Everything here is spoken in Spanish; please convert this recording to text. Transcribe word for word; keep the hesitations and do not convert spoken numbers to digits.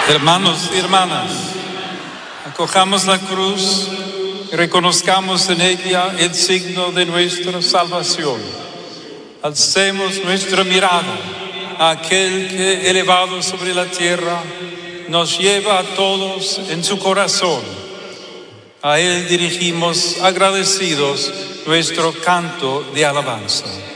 Hermanos y hermanas, acojamos la cruz y reconozcamos en ella el signo de nuestra salvación. Alcemos nuestra mirada a aquel que, elevado sobre la tierra, nos lleva a todos en su corazón. A él dirigimos agradecidos nuestro canto de alabanza.